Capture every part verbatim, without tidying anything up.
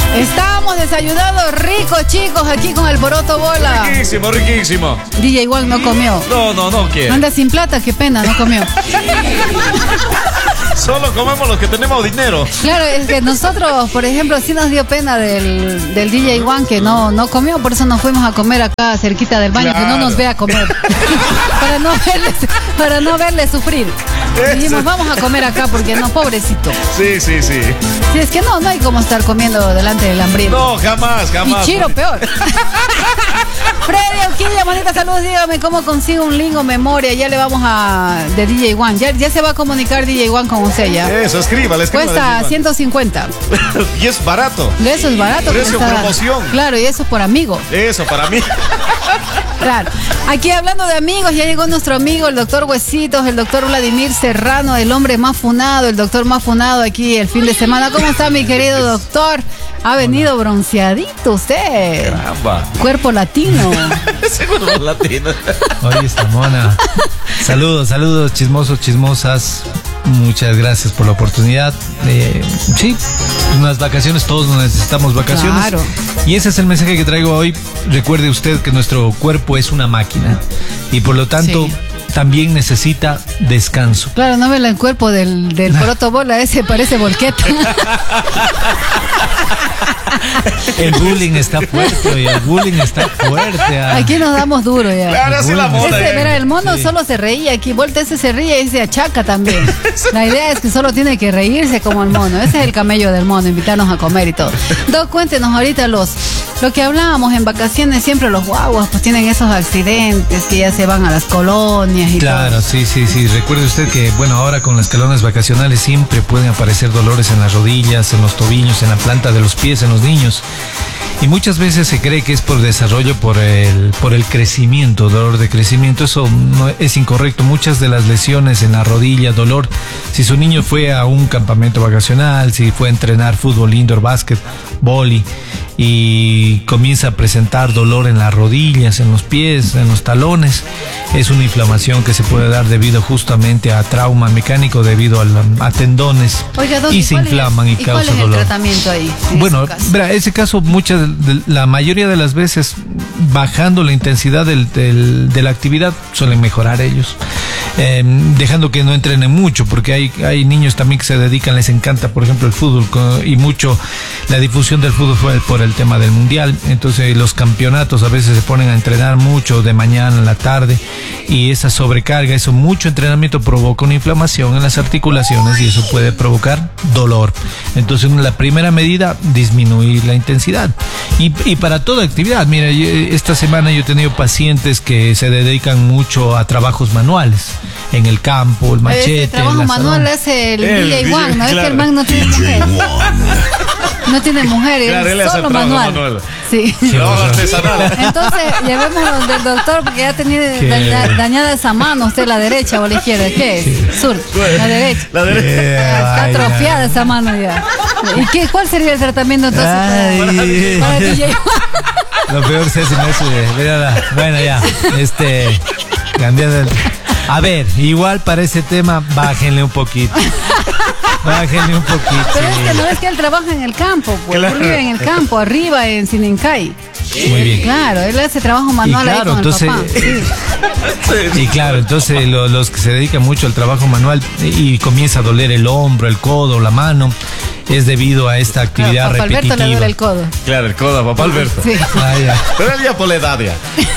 Estábamos desayunando rico, chicos, aquí con el poroto bola. Riquísimo, riquísimo. D J Juan no comió. No, no, no quiere. Anda sin plata, qué pena, no comió. Solo comemos los que tenemos dinero. Claro, es que nosotros, por ejemplo, sí nos dio pena del, del D J Juan que no, no comió, por eso nos fuimos a comer acá cerquita del baño, claro, que no nos vea comer. para, no verle, para no verle sufrir. Eso. Dijimos, vamos a comer acá porque no, pobrecito. Sí, sí, sí. Sí, es que no, no hay como estar comiendo delante del hambriento. No, jamás, jamás. Y Chiro peor. Freddy Oquilla, bonita saludos, dígame cómo consigo un lingo memoria. Ya le vamos a de D J Juan. Ya, ya se va a comunicar D J Juan con usted ya. Eso, escríbale, escríbale. Cuesta ciento cincuenta. Y es barato. Eso es barato. Precio promoción. Claro, y eso por amigo. Eso, para mí. Claro. Aquí hablando de amigos, ya llegó nuestro amigo, el doctor Huesitos, el doctor Vladimir Serrano, el hombre más funado, el doctor más funado aquí el fin de semana. ¿Cómo está, mi querido doctor? Ha venido bronceadito usted. Caramba. Cuerpo latino. Ese cuerpo latino. Oye, esta mona. Saludos, saludos, chismosos, chismosas. Muchas gracias por la oportunidad. Eh, sí, unas vacaciones, todos necesitamos vacaciones. Claro. Y ese es el mensaje que traigo hoy. Recuerde usted que nuestro cuerpo es una máquina y por lo tanto sí, también necesita descanso. Claro, no ve el cuerpo del, del poroto bola, ese parece volqueta. El bullying está fuerte y el bullying está fuerte. Ah. Aquí nos damos duro ya. Claro, así la moda. Ese, mira, el mono sí, solo se reía aquí, vuelta ese se ríe y se achaca también. La idea es que solo tiene que reírse como el mono. Ese es el camello del mono, invitarnos a comer y todo. Doc, cuéntenos ahorita los lo que hablábamos en vacaciones, siempre los guaguas pues tienen esos accidentes que ya se van a las colonias y claro, todo. sí, sí, sí. Recuerde usted que, bueno, ahora con las colonias vacacionales siempre pueden aparecer dolores en las rodillas, en los tobillos, en la planta de los pies, en los niños. Y muchas veces se cree que es por desarrollo, por el, por el crecimiento, dolor de crecimiento. Eso no es incorrecto. Muchas de las lesiones en la rodilla, dolor, si su niño fue a un campamento vacacional, si fue a entrenar fútbol, indoor, básquet, vóley, y comienza a presentar dolor en las rodillas, en los pies, en los talones, es una inflamación que se puede dar debido justamente a trauma mecánico, debido a, la, a tendones. Oiga, Doc, y se inflaman es, y causa ¿cuál es dolor. El tratamiento ahí? Bueno, verá, ese caso, muchas, la mayoría de las veces, bajando la intensidad del, del, de la actividad, suelen mejorar ellos. Eh, dejando que no entrenen mucho, porque hay, hay niños también que se dedican, les encanta, por ejemplo, el fútbol, y mucho la difusión del fútbol fue por el tema del mundial. Entonces los campeonatos a veces se ponen a entrenar mucho de mañana en la tarde, y esa sobrecarga, eso mucho entrenamiento provoca una inflamación en las articulaciones y eso puede provocar dolor. Entonces la primera medida, disminuir la intensidad, y, y para toda actividad. Mira, esta semana yo he tenido pacientes que se dedican mucho a trabajos manuales en el campo, el machete. Este trabajo manual es el, el D J Juan, ¿no? Claro. Es que el man no tiene mujer. No tiene mujer, claro, él es solo manual. manual. Sí. No, artesanal. Entonces, llevémonos del doctor porque ya tenía da, dañada esa mano, usted la derecha o la izquierda, ¿qué es? Sí. Sur, la derecha. La derecha. Yeah, está atrofiada esa mano ya. ¿Y qué, cuál sería el tratamiento entonces Ay. para, para D J Juan? Lo peor es eso, bueno, ya, este, cambiando el... A ver, igual para ese tema, bájenle un poquito. Bájenle un poquito. Pero es que no es que él trabaja en el campo, pues. Claro. Él vive en el campo, arriba en Sinincay. Muy bien. Claro, él hace trabajo manual y claro, ahí con entonces, el papá. Sí. Y claro, entonces lo, los que se dedican mucho al trabajo manual y comienza a doler el hombro, el codo, la mano, es debido a esta actividad claro, repetitiva. Alberto le duele el codo. Claro, el codo a papá Alberto. Sí. Ah, ya. Pero él ya por la edad ya.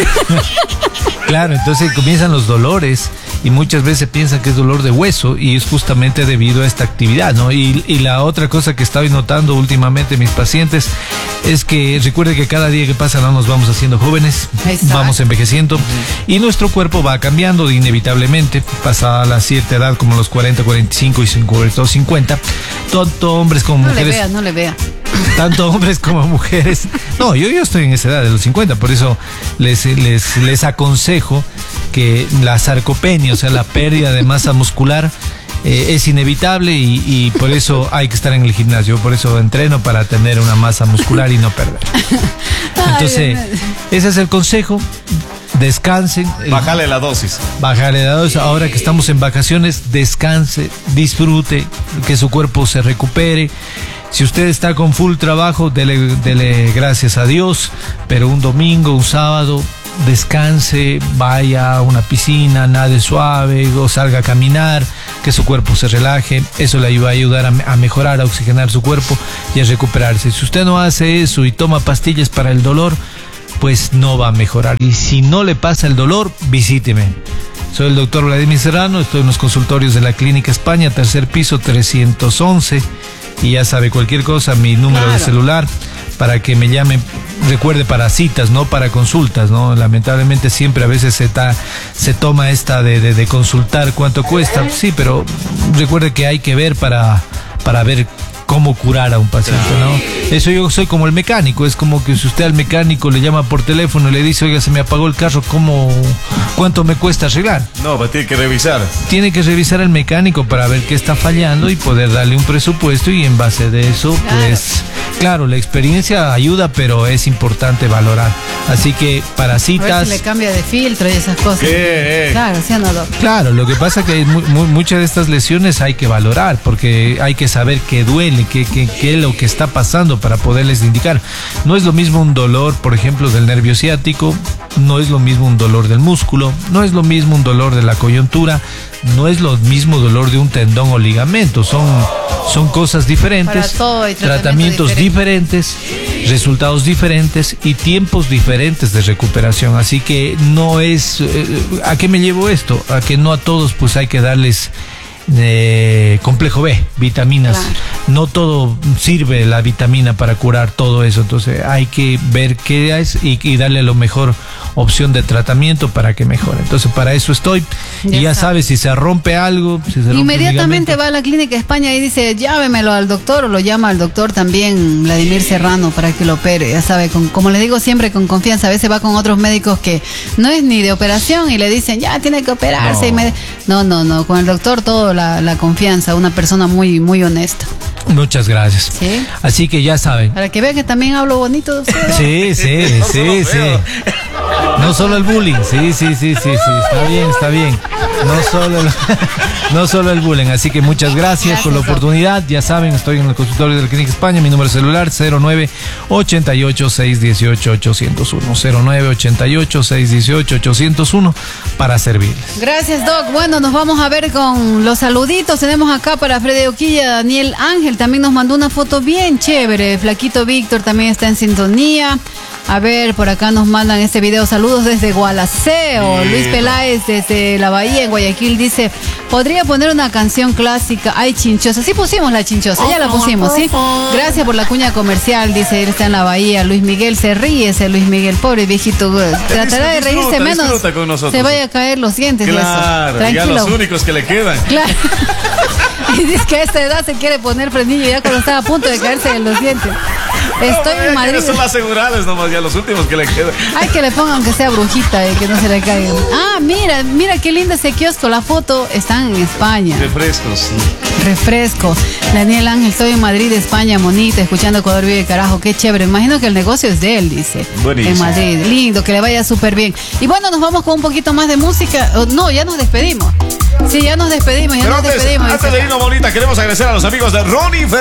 Claro, entonces comienzan los dolores y muchas veces piensan que es dolor de hueso y es justamente debido a esta actividad, ¿no? Y, y la otra cosa que estoy notando últimamente en mis pacientes es que recuerde que cada día que pasa no nos vamos haciendo jóvenes, exacto, vamos envejeciendo, uh-huh, y nuestro cuerpo va cambiando inevitablemente, pasada la cierta edad como los cuarenta, cuarenta y cinco y cincuenta, tanto hombres como no mujeres. No le vea, no le vea. Tanto hombres como mujeres. No, yo, yo estoy en esa edad de los cincuenta, por eso les, les, les aconsejo que la sarcopenia, o sea, la pérdida de masa muscular, eh, es inevitable y, y por eso hay que estar en el gimnasio. Por eso entreno para tener una masa muscular y no perder. Entonces, ese es el consejo. Descansen. Bájale la dosis. Bájale la dosis. Ahora que estamos en vacaciones, descanse, disfrute, que su cuerpo se recupere. Si usted está con full trabajo, dele, dele gracias a Dios, pero un domingo, un sábado, descanse, vaya a una piscina, nade suave o salga a caminar, que su cuerpo se relaje. Eso le va a ayudar a, a mejorar, a oxigenar su cuerpo y a recuperarse. Si usted no hace eso y toma pastillas para el dolor, pues no va a mejorar. Y si no le pasa el dolor, visíteme. Soy el doctor Vladimir Serrano, estoy en los consultorios de la Clínica España, tercer piso, trescientos once. Y ya sabe, cualquier cosa, mi número claro. de celular, para que me llame. Recuerde, para citas, no para consultas, ¿no? Lamentablemente siempre a veces se, ta, se toma esta de, de, de consultar cuánto cuesta. Sí, pero recuerde que hay que ver para, para ver cómo curar a un paciente, ¿no? Eso yo soy como el mecánico, es como que si usted al mecánico le llama por teléfono y le dice, oiga, se me apagó el carro, ¿cómo, cuánto me cuesta arreglar? No, pues tiene que revisar. Tiene que revisar al mecánico para ver qué está fallando y poder darle un presupuesto, y en base de eso, claro. pues, claro, la experiencia ayuda, pero es importante valorar. Así que para citas... A ver si le cambia de filtro y esas cosas. ¿Qué? Claro, sí o no, doctor. Claro, lo que pasa es que mu mu muchas de estas lesiones hay que valorar, porque hay que saber qué duele, qué, qué, qué es lo que está pasando para poderles indicar. No es lo mismo un dolor, por ejemplo, del nervio ciático, no es lo mismo un dolor del músculo, no es lo mismo un dolor de la coyuntura, no es lo mismo dolor de un tendón o ligamento, son, son cosas diferentes, para todo hay tratamientos diferente. diferentes, resultados diferentes y tiempos diferentes de recuperación. Así que no es... Eh, ¿a qué me llevo esto? A que no a todos pues hay que darles eh, complejo B, vitaminas. Claro. No todo sirve la vitamina para curar todo eso, entonces hay que ver qué es y, y darle lo mejor opción de tratamiento para que mejore. Entonces para eso estoy. Ya y ya sabes, si se rompe algo, si se rompe inmediatamente va a la Clínica España y dice, llámemelo al doctor, o lo llama al doctor también Vladimir Serrano para que lo opere. Ya sabe, con, como le digo siempre, con confianza. A veces va con otros médicos que no es ni de operación y le dicen, ya tiene que operarse. No, y me... no, no, no, con el doctor todo la, la confianza, una persona muy, muy honesta. Muchas gracias. ¿Sí? Así que ya saben. Para que vean que también hablo bonito de usted. Sí, sí, no sí, sí. No solo el bullying, sí, sí, sí, sí, sí, está bien, está bien. No solo el, no solo el bullying, así que muchas gracias, gracias por la oportunidad. Ya saben, estoy en el consultorio de la Clínica España, mi número celular cero nueve ochenta y ocho, seiscientos dieciocho, ochocientos uno, cero nueve ochenta y ocho, seiscientos dieciocho, ochocientos uno para servirles. Gracias, Doc. Bueno, nos vamos a ver con los saluditos. Tenemos acá para Freddy Oquilla, Daniel Ángel también nos mandó una foto bien chévere. Flaquito Víctor también está en sintonía. A ver, por acá nos mandan este video. Saludos desde Gualaceo. Luis Peláez desde la Bahía, en Guayaquil, dice, ¿podría poner una canción clásica? Ay, Chinchosa. Sí pusimos la Chinchosa, ya la pusimos, ¿sí? Gracias por la cuña comercial, dice, él está en la Bahía. Luis Miguel se ríe, ese Luis Miguel, pobre viejito. Tratará de reírse menos, se vaya a caer los dientes. Claro, y eso. Ya los únicos que le quedan. Claro. Y dice que a esta edad se quiere poner frenillo ya cuando estaba a punto de caerse en los dientes. Estoy no, en Madrid. Son las aseguradas nomás, ya los últimos que le quedan. Hay que le pongan que sea brujita y que no se le caigan. Ah, mira, mira qué lindo ese kiosco. La foto están en España. Refrescos, sí. Refresco. Daniel Ángel, estoy en Madrid, España, monita, escuchando Ecuador Vive, carajo, qué chévere. Imagino que el negocio es de él, dice. Buenísimo. En Madrid, lindo, que le vaya súper bien. Y bueno, nos vamos con un poquito más de música. Oh, no, ya nos despedimos. Sí, ya nos despedimos, ya Pero nos antes, despedimos. Antes de irnos, bonita, queremos agradecer a los amigos de Ronnie Fernández.